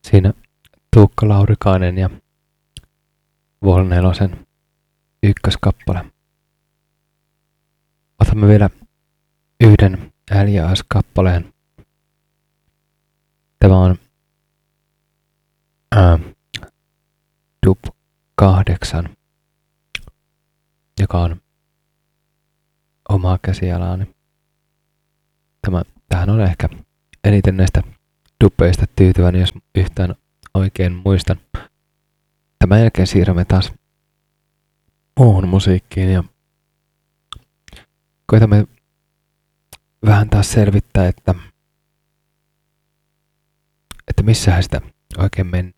Siinä Tuukka Laurikainen ja Vol4 ykköskappale. Otamme vielä yhden LJS-kappaleen. Tämä on Dub 8, joka on omaa käsialaani. Tähän on ehkä eniten näistä dubeista tyytyväinen, jos yhtään oikein muistan. Tämän jälkeen siirrymme taas muuhun musiikkiin ja koitamme vähän taas selvittää, että missähän sitä oikein mennään.